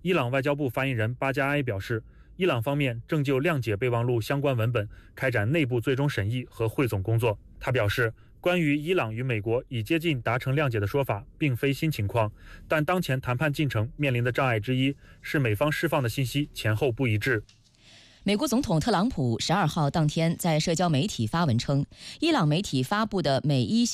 伊朗外交部发言人巴加埃表示，伊朗方面正就谅解备忘录相关文本开展内部最终审议和汇总工作。他表示，关于伊朗与美国已接近达成谅解的说法并非新情况，但当前谈判进程面临的障碍之一是美方释放的信息前后不一致。 美国总统特朗普12号当天在社交媒体发文称，伊朗媒体发布的美伊